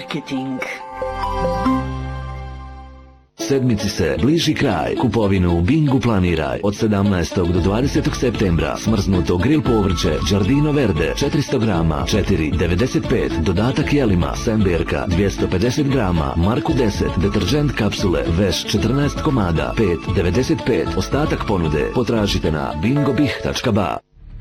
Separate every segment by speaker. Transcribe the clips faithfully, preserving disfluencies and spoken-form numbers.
Speaker 1: Marketing.
Speaker 2: Sedmici se bliži kraj. Kupovinu u Bingu planiraj. Od sedamnaestog do dvadesetog septembra smrznuto grill povrće Giardino Verde četiristo grama četiri devedeset pet, dodatak jelima Semberka dvjesto pedeset grama, Marku deset, deterđent kapsule Veš četrnaest komada pet devedeset pet. Ostatak ponude potražite na bingobih tačka ba.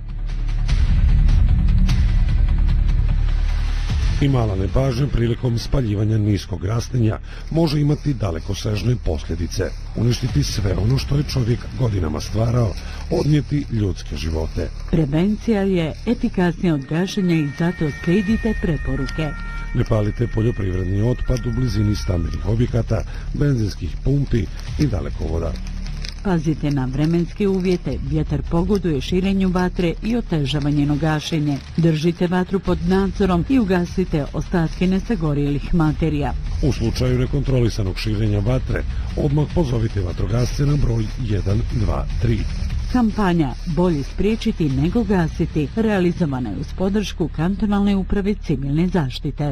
Speaker 3: I mala nepažnja prilikom spaljivanja niskog rastinja može imati dalekosežne posljedice, uništiti sve ono što je čovjek godinama stvarao, odnijeti ljudske živote.
Speaker 4: Prevencija je efikasnija od gašenja i zato slijedite preporuke.
Speaker 3: Ne palite poljoprivredni otpad u blizini stambenih objekata, benzinskih pumpi i dalekovoda.
Speaker 4: Pazite na vremenske uvjete, vjetar pogoduje širenju vatre i otežava njeno gašenje. Držite vatru pod nadzorom i ugasite ostatke nesagorjelih materija.
Speaker 3: U slučaju nekontrolisanog širenja vatre, odmah pozovite vatrogasce na broj jedan dva tri.
Speaker 4: Kampanja Bolje spriječiti nego gasiti realizovana je uz podršku Kantonalne uprave civilne zaštite.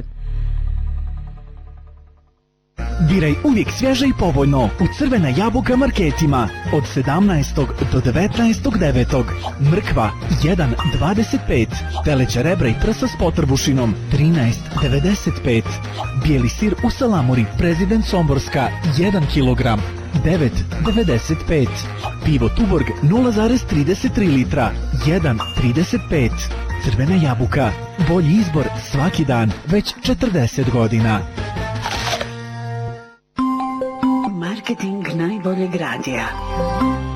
Speaker 5: Biraj uvijek svježe i povoljno u Crvena jabuka marketima od sedamnaestog do devetnaestog devetog Mrkva jedan dvadeset pet, teleća rebra i prsa s potrbušinom trinaest devedeset pet, bijeli sir u salamuri Prezident Somborska jedan kilogram devet devedeset pet, pivo Tuborg nula zarez trideset tri litra jedan trideset pet. Crvena jabuka, bolji izbor svaki dan već četrdeset godina.
Speaker 1: Marketing najboljeg radija.